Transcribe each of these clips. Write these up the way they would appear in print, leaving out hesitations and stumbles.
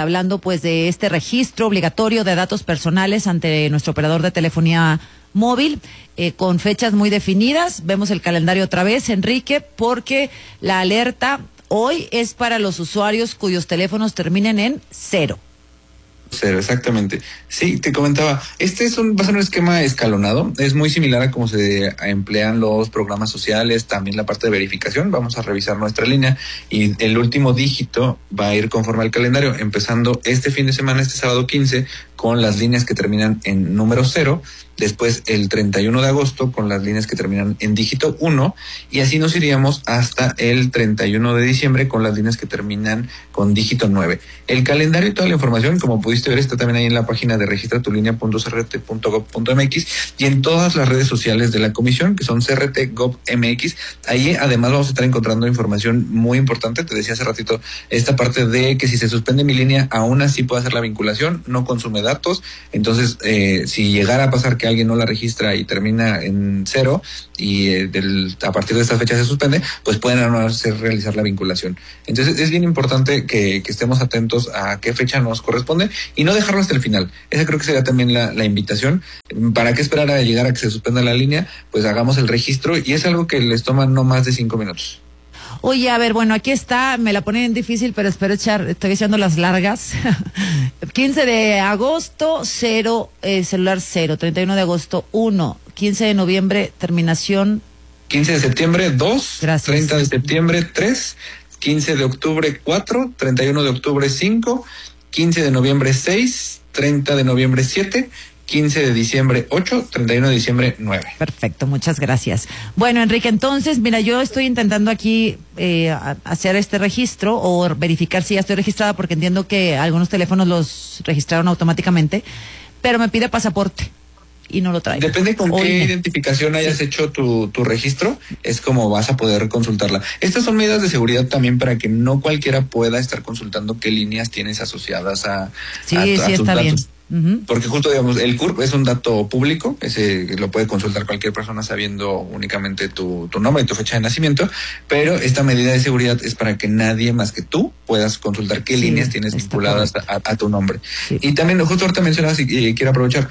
hablando pues de este registro obligatorio de datos personales ante nuestro operador de telefonía móvil, con fechas muy definidas. Vemos el calendario otra vez, Enrique, porque la alerta hoy es para los usuarios cuyos teléfonos terminen en 0. Cero, exactamente. Sí, te comentaba, va a ser un esquema escalonado, es muy similar a cómo se emplean los programas sociales, también la parte de verificación. Vamos a revisar nuestra línea y el último dígito va a ir conforme al calendario, empezando este fin de semana, este sábado 15, con las líneas que terminan en número 0, después el 31 de agosto con las líneas que terminan en dígito 1, y así nos iríamos hasta el 31 de diciembre con las líneas que terminan con dígito 9. El calendario y toda la información, como pudiste ver, está también ahí en la página de registratulinea.crt.gov.mx y en todas las redes sociales de la comisión, que son CRT.gov.mx. Ahí además vamos a estar encontrando información muy importante. Te decía hace ratito esta parte de que si se suspende mi línea, aún así puede hacer la vinculación, no consume datos. Entonces, si llegara a pasar que alguien no la registra y termina en 0 y a partir de esta fecha se suspende, pues pueden realizar la vinculación. Entonces es bien importante que estemos atentos a qué fecha nos corresponde y no dejarlo hasta el final. Esa creo que sería también la invitación. ¿Para qué esperar a llegar a que se suspenda la línea? Pues hagamos el registro y es algo que les toma no más de 5 minutos. Oye, a ver, bueno, aquí está, me la ponen difícil, pero espero estoy echando las largas. 15 de agosto, 0, celular 0, 31 de agosto, 1, 15 de noviembre, terminación. 15 de septiembre, 2, Gracias. 30 de septiembre, 3, 15 de octubre, 4, 31 de octubre, 5, 15 de noviembre, 6, 30 de noviembre, 7, 15 de diciembre 8, 31 de diciembre 9. Perfecto, muchas gracias. Bueno, Enrique, entonces, mira, yo estoy intentando aquí hacer este registro o verificar si ya estoy registrada, porque entiendo que algunos teléfonos los registraron automáticamente, pero me pide pasaporte y no lo traigo. Depende con qué identificación hayas hecho tu registro, es como vas a poder consultarla. Estas son medidas de seguridad también para que no cualquiera pueda estar consultando qué líneas tienes asociadas a sí, tus está datos. bien. Porque justo, digamos, el CURP es un dato público, ese lo puede consultar cualquier persona sabiendo únicamente tu nombre y tu fecha de nacimiento, pero esta medida de seguridad es para que nadie más que tú puedas consultar qué líneas tienes vinculadas a tu nombre. Sí. Y también, justo ahorita mencionabas y quiero aprovechar,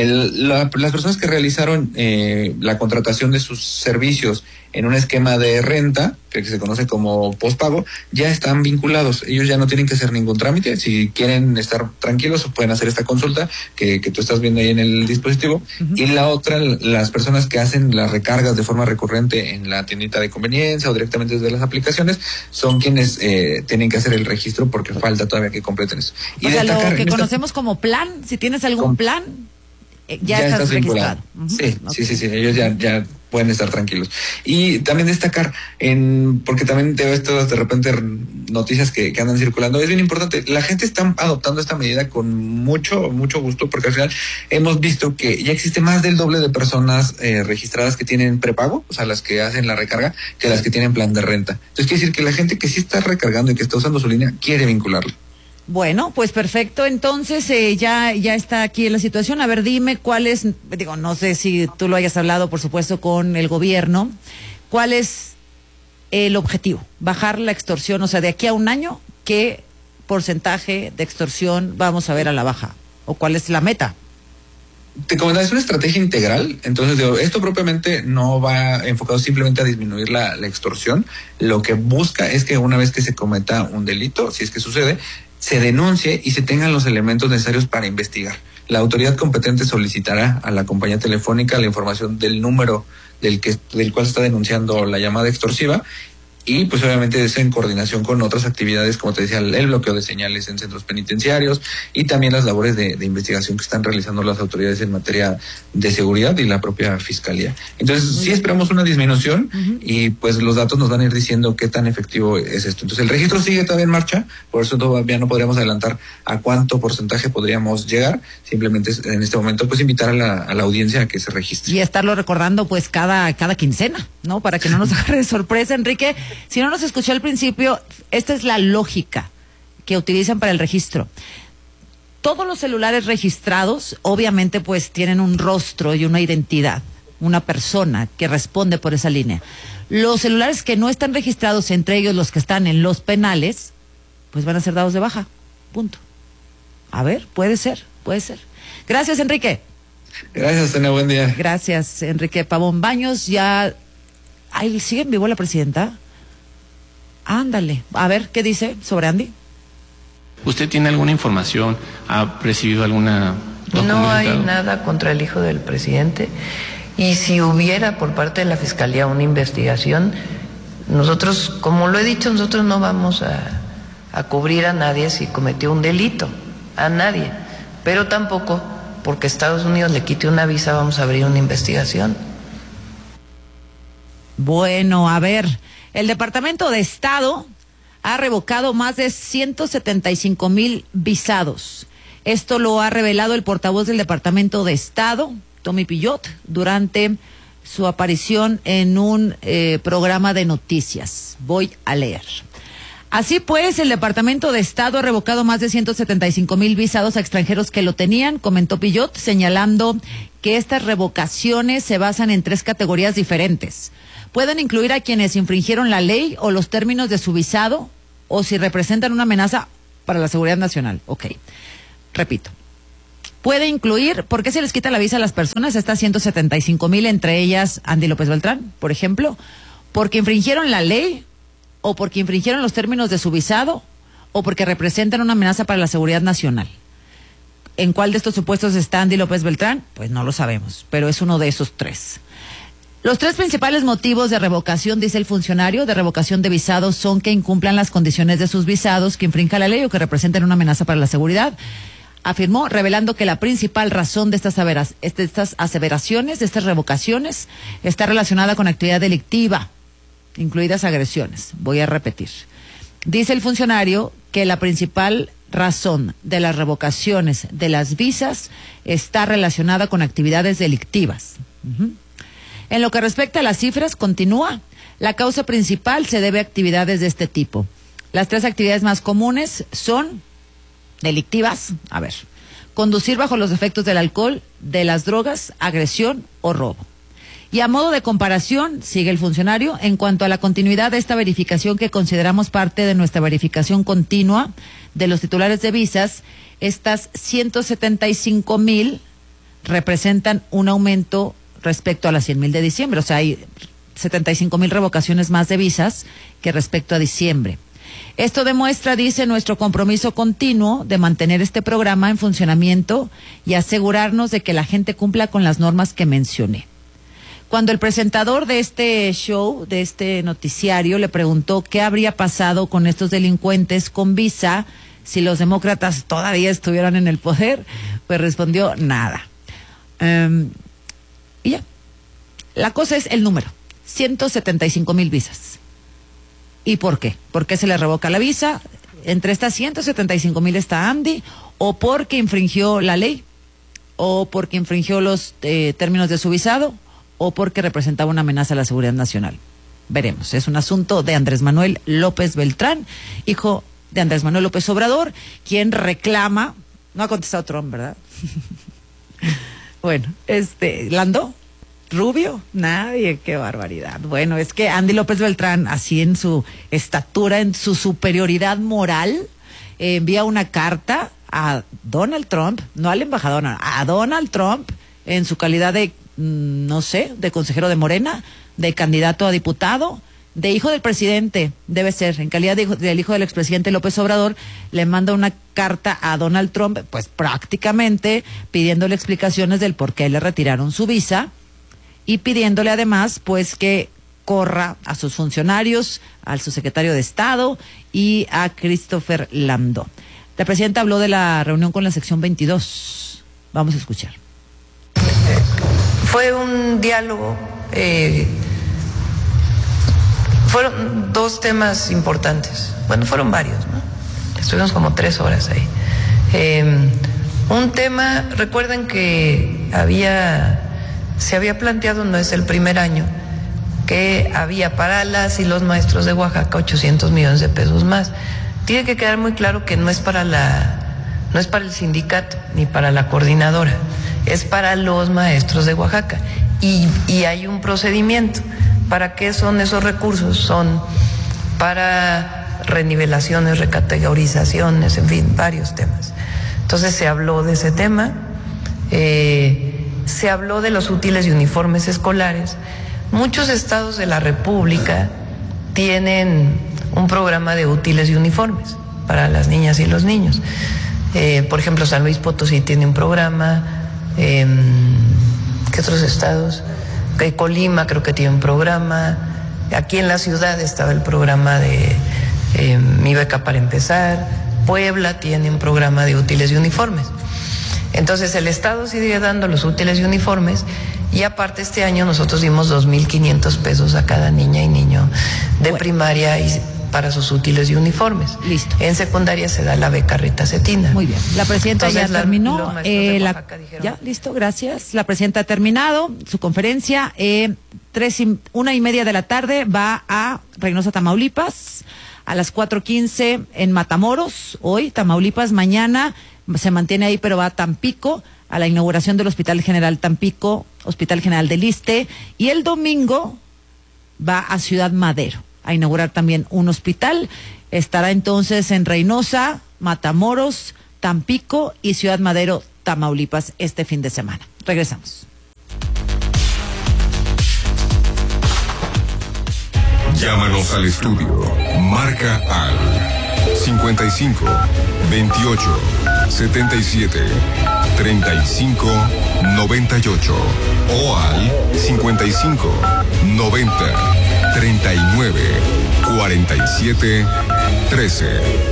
las personas que realizaron la contratación de sus servicios en un esquema de renta, que se conoce como postpago, ya están vinculados. Ellos ya no tienen que hacer ningún trámite. Si quieren estar tranquilos, pueden hacer esta consulta que tú estás viendo ahí en el dispositivo. Y la otra, las personas que hacen las recargas de forma recurrente en la tiendita de conveniencia o directamente desde las aplicaciones, son quienes tienen que hacer el registro porque falta todavía que completen eso. Y o sea, lo que conocemos como plan, si tienes algún plan, ya estás registrado. Sí, sí, ellos ya pueden estar tranquilos. Y también destacar, porque también te ves todas de repente noticias que andan circulando, es bien importante, la gente está adoptando esta medida con mucho gusto, porque al final hemos visto que ya existe más del doble de personas registradas que tienen prepago, o sea, las que hacen la recarga, que las que tienen plan de renta. Entonces quiere decir que la gente que sí está recargando y que está usando su línea, quiere vincularla. Bueno, pues perfecto, entonces ya está aquí la situación. A ver, dime cuál es, no sé si tú lo hayas hablado, por supuesto, con el gobierno, ¿cuál es el objetivo? Bajar la extorsión, o sea, de aquí a un año, ¿qué porcentaje de extorsión vamos a ver a la baja? ¿O cuál es la meta? Te comentaba, es una estrategia integral, entonces esto propiamente no va enfocado simplemente a disminuir la extorsión. Lo que busca es que una vez que se cometa un delito, si es que sucede, se denuncie y se tengan los elementos necesarios para investigar. La autoridad competente solicitará a la compañía telefónica la información del número del cual se está denunciando la llamada extorsiva, y pues obviamente eso en coordinación con otras actividades, como te decía, el bloqueo de señales en centros penitenciarios y también las labores de investigación que están realizando las autoridades en materia de seguridad y la propia fiscalía. Entonces sí esperamos una disminución y pues los datos nos van a ir diciendo qué tan efectivo es esto. Entonces el registro sigue todavía en marcha, por eso todavía no podríamos adelantar a cuánto porcentaje podríamos llegar. Simplemente en este momento pues invitar a la audiencia a que se registre. Y estarlo recordando pues cada quincena, ¿no? Para que no nos agarre de sorpresa, Enrique. Si no nos escuchó al principio, esta es la lógica que utilizan para el registro. Todos los celulares registrados, obviamente, pues tienen un rostro y una identidad, una persona que responde por esa línea. Los celulares que no están registrados, entre ellos los que están en los penales, pues van a ser dados de baja, punto. A ver, puede ser. Gracias, Enrique. Gracias, Tania, buen día. Gracias, Enrique Pavón Baños. Ya, ay, ¿sigue en vivo la presidenta? Ándale, a ver, ¿qué dice sobre Andy? ¿Usted tiene alguna información? ¿Ha recibido alguna documento? No hay nada contra el hijo del presidente, y si hubiera por parte de la Fiscalía una investigación, nosotros, como lo he dicho, nosotros no vamos a cubrir a nadie si cometió un delito, a nadie, pero tampoco porque Estados Unidos le quite una visa vamos a abrir una investigación. Bueno, a ver, el Departamento de Estado ha revocado más de 175,000 visados. Esto lo ha revelado el portavoz del Departamento de Estado, Tommy Pillot, durante su aparición en un programa de noticias. Voy a leer. Así pues, el Departamento de Estado ha revocado más de 175,000 visados a extranjeros que lo tenían, comentó Pillot, señalando que estas revocaciones se basan en 3 categorías diferentes. Pueden incluir a quienes infringieron la ley o los términos de su visado, o si representan una amenaza para la seguridad nacional. Ok, repito. Puede incluir, ¿por qué se les quita la visa a las personas? Estas 175,000, entre ellas Andy López Beltrán, por ejemplo, porque infringieron la ley, o porque infringieron los términos de su visado, o porque representan una amenaza para la seguridad nacional. ¿En cuál de estos supuestos está Andy López Beltrán? Pues no lo sabemos, pero es uno de esos 3. Los 3 principales motivos de revocación, dice el funcionario, de revocación de visados son que incumplan las condiciones de sus visados, que infrinjan la ley o que representen una amenaza para la seguridad. Afirmó, revelando que la principal razón de estas aseveraciones, de estas revocaciones, está relacionada con actividad delictiva, incluidas agresiones. Voy a repetir. Dice el funcionario que la principal razón de las revocaciones de las visas está relacionada con actividades delictivas. En lo que respecta a las cifras, continúa, la causa principal se debe a actividades de este tipo. Las 3 actividades más comunes son delictivas, conducir bajo los efectos del alcohol, de las drogas, agresión o robo. Y a modo de comparación, sigue el funcionario, en cuanto a la continuidad de esta verificación que consideramos parte de nuestra verificación continua de los titulares de visas, estas 175,000 representan un aumento respecto a las 100,000 de diciembre. O sea, hay 75,000 revocaciones más de visas que respecto a diciembre. Esto demuestra, dice, nuestro compromiso continuo de mantener este programa en funcionamiento y asegurarnos de que la gente cumpla con las normas que mencioné. Cuando el presentador de este show, de este noticiario, le preguntó qué habría pasado con estos delincuentes con visa si los demócratas todavía estuvieran en el poder, pues respondió nada. Y ya. La cosa es el número, 175,000 visas. ¿Y por qué? ¿Por qué se le revoca la visa? Entre estas 175,000 está Andy, o porque infringió la ley, o porque infringió los términos de su visado, o porque representaba una amenaza a la seguridad nacional. Veremos, es un asunto de Andrés Manuel López Beltrán, hijo de Andrés Manuel López Obrador, quien reclama, no ha contestado Trump, ¿verdad? Bueno, Landó, Rubio, nadie, qué barbaridad. Bueno, es que Andy López Beltrán, así en su estatura, en su superioridad moral, envía una carta a Donald Trump, no al embajador, no, a Donald Trump, en su calidad de, no sé, de consejero de Morena, de candidato a diputado, de hijo del presidente, debe ser, en calidad del hijo del expresidente López Obrador, le manda una carta a Donald Trump, pues prácticamente pidiéndole explicaciones del por qué le retiraron su visa y pidiéndole además, pues, que corra a sus funcionarios, al subsecretario de Estado y a Christopher Landó. La presidenta habló de la reunión con la sección 22. Vamos a escuchar. Fue un diálogo, fueron 2 temas importantes, bueno, fueron varios, ¿no? Estuvimos como 3 horas ahí. Un tema, recuerden que se había planteado, no es el primer año, que había para las y los maestros de Oaxaca 800 millones de pesos más. Tiene que quedar muy claro que no es para el sindicato ni para la coordinadora, es para los maestros de Oaxaca y hay un procedimiento. ¿Para qué son esos recursos? Son para renivelaciones, recategorizaciones, en fin, varios temas. Entonces se habló de ese tema, se habló de los útiles y uniformes escolares. Muchos estados de la República tienen un programa de útiles y uniformes para las niñas y los niños. Por ejemplo, San Luis Potosí tiene un programa. ¿Qué otros estados? Colima creo que tiene un programa. Aquí en la ciudad estaba el programa de Mi Beca para Empezar. Puebla tiene un programa de útiles y uniformes. Entonces el estado sigue dando los útiles y uniformes, y aparte este año nosotros dimos 2,500 pesos a cada niña y niño de primaria y para sus útiles y uniformes. Listo. En secundaria se da la beca Rita Cetina. Muy bien. La presidenta Entonces, ya terminó. los maestros de Oaxaca dijeron, ya, listo, gracias. La presidenta ha terminado su conferencia. 1:30 de la tarde va a Reynosa, Tamaulipas. A las 4:15 en Matamoros, hoy, Tamaulipas. Mañana se mantiene ahí, pero va a Tampico, a la inauguración del Hospital General Tampico, Hospital General del Iste. Y el domingo va a Ciudad Madero a inaugurar también un hospital. Estará entonces en Reynosa, Matamoros, Tampico y Ciudad Madero, Tamaulipas, este fin de semana. Regresamos. Llámanos al estudio. Marca al 55 28 77 35 98 o al 55 90 39 47 13.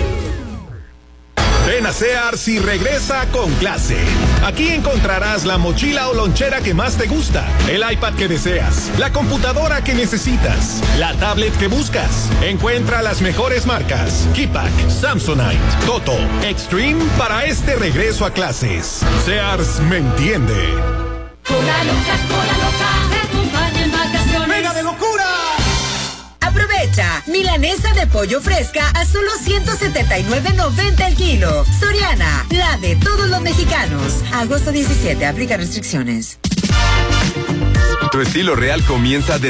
Ven a Sears y regresa con clase. Aquí encontrarás la mochila o lonchera que más te gusta, el iPad que deseas, la computadora que necesitas, la tablet que buscas. Encuentra las mejores marcas: Kipak, Samsonite, Toto, Extreme para este regreso a clases. Sears me entiende. Cola loca, te acompaña en vacaciones. ¡Mega de locura! Aprovecha, milanesa de pollo fresca a solo 179.90 el kilo. Soriana, la de todos los mexicanos. Agosto 17, aplica restricciones. Tu estilo real comienza